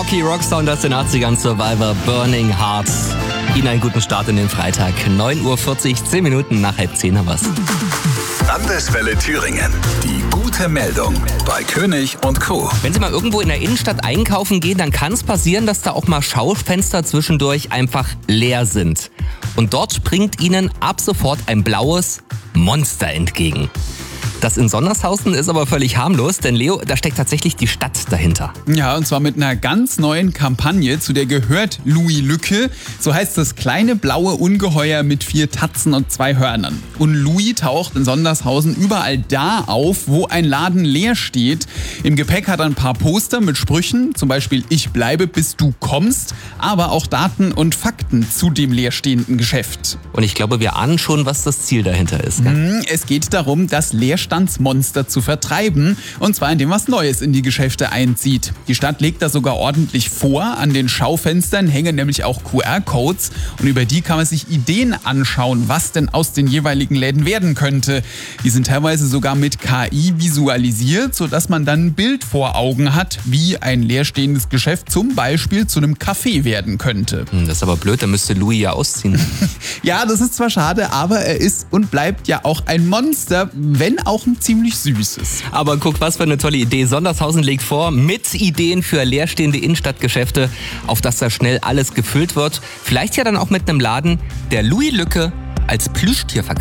Rocky Rockstar und aus den 80ern Survivor Burning Hearts. Ihnen einen guten Start in den Freitag. 9:40 Uhr, 10 Minuten nach 9:30 haben wir's. Landeswelle Thüringen. Die gute Meldung bei König und Co. Wenn Sie mal irgendwo in der Innenstadt einkaufen gehen, dann kann es passieren, dass da auch mal Schaufenster zwischendurch einfach leer sind. Und dort springt Ihnen ab sofort ein blaues Monster entgegen. Das in Sondershausen ist aber völlig harmlos, denn Leo, da steckt tatsächlich die Stadt dahinter. Ja, und zwar mit einer ganz neuen Kampagne, zu der gehört Louis Lücke. So heißt das kleine blaue Ungeheuer mit 4 Tatzen und 2 Hörnern. Und Louis taucht in Sondershausen überall da auf, wo ein Laden leer steht. Im Gepäck hat er ein paar Poster mit Sprüchen, zum Beispiel "Ich bleibe, bis du kommst", aber auch Daten und Fakten zu dem leerstehenden Geschäft. Und ich glaube, wir ahnen schon, was das Ziel dahinter ist. Gell? Es geht darum, das Leerstandsmonster zu vertreiben, und zwar indem was Neues in die Geschäfte einzieht. Die Stadt legt das sogar ordentlich vor. An den Schaufenstern hängen nämlich auch QR-Codes und über die kann man sich Ideen anschauen, was denn aus den jeweiligen Läden werden könnte. Die sind teilweise sogar mit KI visualisiert, sodass man dann ein Bild vor Augen hat, wie ein leerstehendes Geschäft zum Beispiel zu einem Café werden könnte. Das ist aber blöd, da müsste Louis ja ausziehen. Ja, das ist zwar schade, aber er ist und bleibt ja auch ein Monster, wenn auch ein ziemlich süßes. Aber guck, was für eine tolle Idee. Sondershausen legt vor, mit Ideen für leerstehende Innenstadtgeschäfte, auf das da schnell alles gefüllt wird. Vielleicht ja dann auch mit einem Laden, der Louis Lücke als Plüschtier verkauft.